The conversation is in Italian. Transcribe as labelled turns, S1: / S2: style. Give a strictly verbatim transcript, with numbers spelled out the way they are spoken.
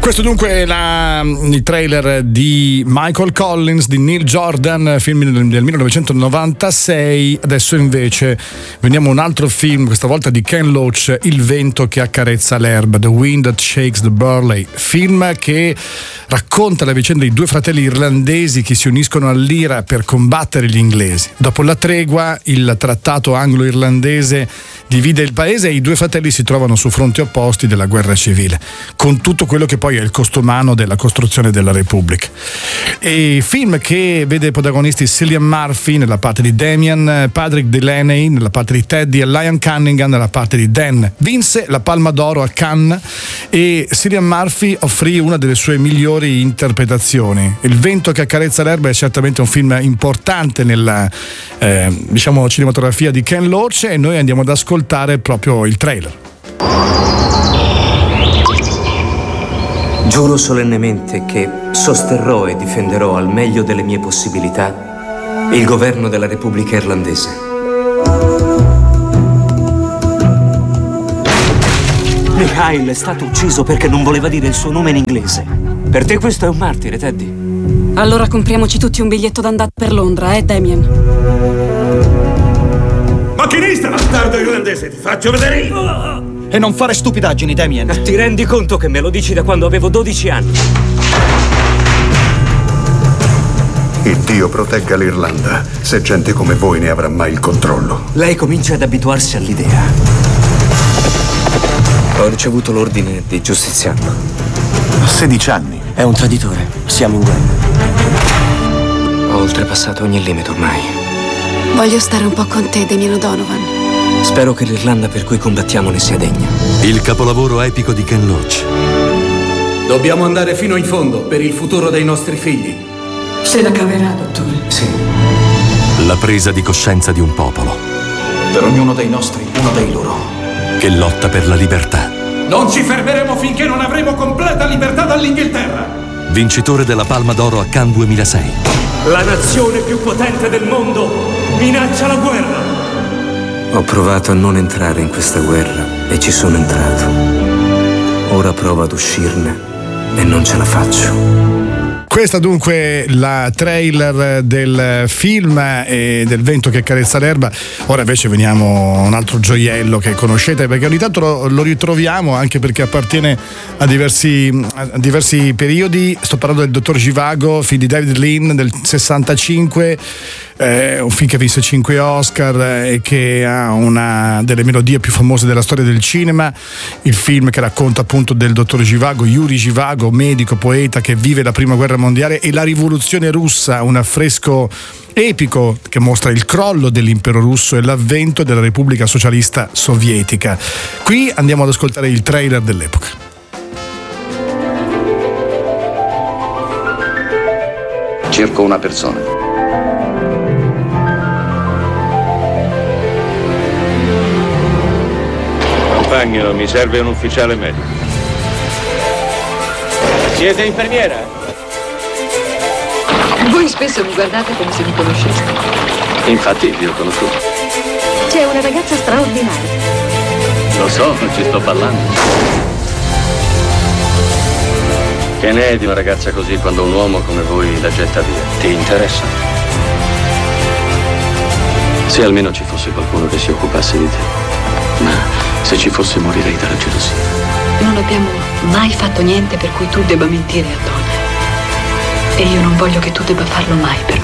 S1: Questo dunque è la, il trailer di Michael Collins, di Neil Jordan, film del, del millenovecentonovantasei. Adesso invece veniamo a un altro film, questa volta di Ken Loach, Il vento che accarezza l'erba, The Wind That Shakes the Burley, film che racconta la vicenda di due fratelli irlandesi che si uniscono all'Ira per combattere gli inglesi. Dopo la tregua, il trattato anglo-irlandese divide il paese e i due fratelli si trovano su fronti opposti della guerra civile, con tutto quello che poi è il costo umano della costruzione della Repubblica. E film che vede protagonisti Cillian Murphy nella parte di Damien, Patrick Delaney nella parte di Teddy e Liam Cunningham nella parte di Dan. Vinse la Palma d'Oro a Cannes e Cillian Murphy offrì una delle sue migliori interpretazioni. Il vento che accarezza l'erba è certamente un film importante nella eh, diciamo cinematografia di Ken Loach e noi andiamo ad ascoltare proprio il trailer.
S2: Giuro solennemente che sosterrò e difenderò al meglio delle mie possibilità il governo della Repubblica Irlandese. Mikhail è stato ucciso perché non voleva dire il suo nome in inglese. Per te questo è un martire, Teddy.
S3: Allora compriamoci tutti un biglietto d'andata per Londra, eh, Damien?
S4: Macchinista, bastardo irlandese, ti faccio vedere io!
S5: E non fare stupidaggini, Damien.
S2: Ti rendi conto che me lo dici da quando avevo dodici anni?
S6: Il Dio protegga l'Irlanda, se gente come voi ne avrà mai il controllo.
S2: Lei comincia ad abituarsi all'idea. Ho ricevuto l'ordine di giustiziarlo.
S6: A sedici anni.
S5: È un traditore. Siamo in guerra.
S2: Ho oltrepassato ogni limite ormai.
S3: Voglio stare un po' con te, Damien O'Donovan.
S2: Spero che l'Irlanda per cui combattiamo ne sia degna.
S7: Il capolavoro epico di Ken Loach.
S8: Dobbiamo andare fino in fondo per il futuro dei nostri figli.
S9: Se la caverà, dottore?
S2: Sì.
S7: La presa di coscienza di un popolo.
S8: Per ognuno dei nostri, uno dei loro.
S7: Che lotta per la libertà.
S4: Non ci fermeremo finché non avremo completa libertà dall'Inghilterra.
S7: Vincitore della Palma d'Oro a Cannes duemilasei.
S2: La nazione più potente del mondo minaccia la guerra. Ho provato a non entrare in questa guerra e ci sono entrato. Ora provo ad uscirne e non ce la faccio.
S1: Questa dunque la trailer del film e del vento che accarezza l'erba. Ora invece veniamo a un altro gioiello che conoscete, perché ogni tanto lo, lo ritroviamo, anche perché appartiene a diversi, a diversi periodi. Sto parlando del Dottor Zhivago, film di David Lean del sessantacinque, eh, un film che vinse cinque Oscar e che ha una delle melodie più famose della storia del cinema. Il film che racconta appunto del Dottor Zhivago, Yuri Zhivago, medico, poeta che vive la prima guerra mondiale e la rivoluzione russa, un affresco epico che mostra il crollo dell'impero russo e l'avvento della Repubblica Socialista Sovietica. Qui andiamo ad ascoltare il trailer dell'epoca.
S10: Cerco una persona.
S11: Compagno, mi serve un ufficiale medico. Siete infermiera?
S9: Voi spesso mi guardate come se mi conosceste.
S10: Infatti vi ho conosciuto.
S9: C'è una ragazza straordinaria.
S10: Lo so, ci sto parlando. Che ne è di una ragazza così quando un uomo come voi la getta via? Ti interessa? Se almeno ci fosse qualcuno che si occupasse di te. Ma se ci fosse morirei dalla gelosia.
S9: Non abbiamo mai fatto niente per cui tu debba mentire a Donna. E io non voglio che tu debba farlo mai per me.